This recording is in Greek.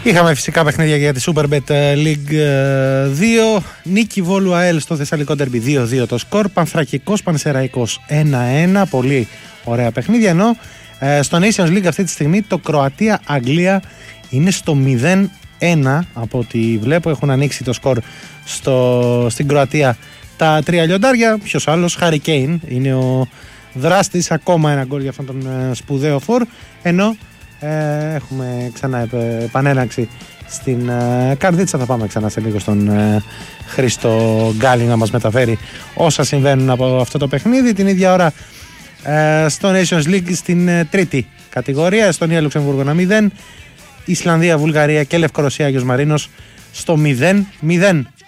Είχαμε φυσικά παιχνίδια για τη Superbet League 2. Νίκη Βόλου ΑΕΛ στο Θεσσαλικό Ντέρμπι 2-2 το σκορ. Πανθρακικός Πανσεραϊκός 1-1. Πολύ ωραία παιχνίδια. Ενώ στο Nations League αυτή τη στιγμή το Κροατία-Αγγλία είναι στο 0-1. Από ό,τι βλέπω έχουν ανοίξει το σκορ στην Κροατία τα 3 λιοντάρια. Ποιος άλλος? Χάρι Κέιν είναι ο δράστης. Ακόμα ένα γκολ για αυτόν τον σπουδαίο φορ. Ενώ έχουμε ξανά επανέναξη στην Καρδίτσα. Θα πάμε ξανά σε λίγο στον Χρήστο Γκάλη να μας μεταφέρει όσα συμβαίνουν από αυτό το παιχνίδι. Την ίδια ώρα στο Nations League στην τρίτη κατηγορία, Εστονία Λουξεμβούργο 1-0, Ισλανδία Βουλγαρία και Λευκορωσία Άγιος Μαρίνος στο 0-0.